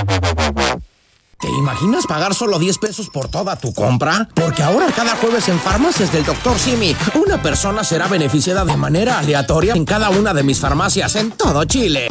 ¿Te imaginas pagar solo 10 pesos por toda tu compra? Porque ahora cada jueves en Farmacias del Dr. Simi, una persona será beneficiada de manera aleatoria en cada una de mis farmacias en todo Chile.